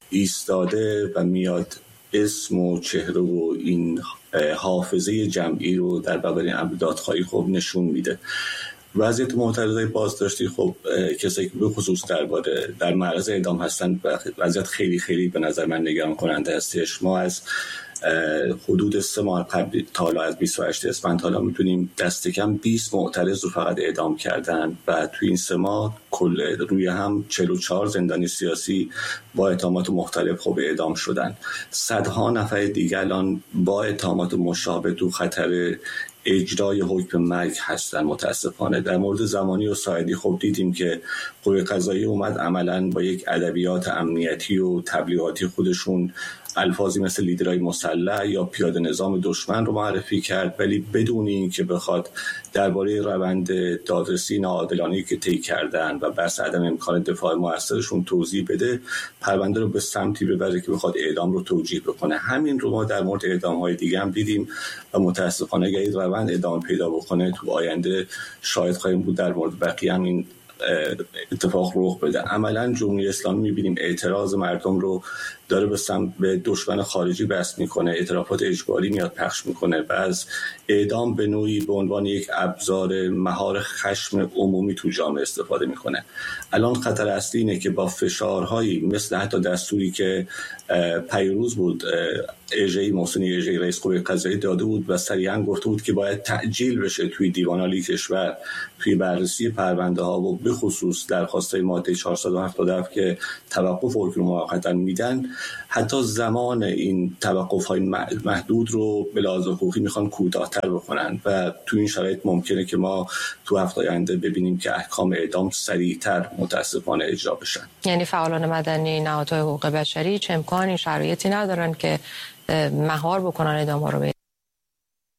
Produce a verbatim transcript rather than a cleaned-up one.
ایستاده و میاد اسم و چهره و این حافظه جمعی رو در برابر این امر دادخواهی خب نشون میده. وضعیت معترضای بازداشتی خب کسایی که به خصوص درباره در معرض اعدام هستن وضعیت خیلی خیلی به نظر من نگران کننده هستش. ما از حدود سه ماه قبل تا حالا از بیست و هشتم اسفند حالا میتونیم دست کم بیست معترض رو فقط اعدام کردن و توی این سه ماه کل روی هم چهل و چهار زندانی سیاسی با اتهامات مختلف خب اعدام شدن. صدها نفر دیگه الان با اتهامات مشابه تو خطر اجرای حکم مرگ هستن. متاسفانه در مورد زمانی و ساعدی خب دیدیم که قوه قضاییه اومد عملاً با یک ادبیات امنیتی و تبلیغاتی خودشون الفاظی مثل لیدرهای مسلح یا پیاده نظام دشمن رو معرفی کرد، ولی بدون این که بخواد درباره روند دادرسی ناعادلانه‌ای که طی کردن و بحث عدم امکان دفاع موثرشون توضیح بده، پرونده رو به سمتی ببره که بخواد اعدام رو توجیه بکنه. همین رو ما در مورد اعدام‌های دیگه هم دیدیم و متاسفانه اگه این روند ادامه پیدا بکنه تو آینده شاید خواهیم بود در مورد بقیه هم این اتفاق رخ بده. عملا جمهوری اسلامی می‌بینیم اعتراض مردم رو داره به سمت به دشمن خارجی بس میکنه، اعترافات اجباری میاد پخش میکنه و از اعدام به نوعی به عنوان یک ابزار مهار خشم عمومی تو جامعه استفاده میکنه. الان خطر اصلی اینه که با فشارهایی مثل حتی دستوری که پیروز بود اژه‌ای محسنی اژه‌ای رئیس قوه قضاییه داده بود و صریحا گفته بود که باید تعجیل بشه توی دیوان عالی کشور توی بررسی پرونده ها و به خصوص درخواست‌های ماده چهارصد و هفتاد و هفت که توقف حکم موقتا میدن، حتی زمان این توقف‌های محدود رو به لحاظ حقوقی میخوان کوتاه‌تر بکنن و تو این شرایط ممکنه که ما تو هفته آینده ببینیم که احکام اعدام سریعتر متاسفانه اجرا بشن. یعنی فعالان مدنی، نهادهای حقوق بشری چه امکانی شرایطی ندارن که مهار بکنن اعدام‌ها رو؟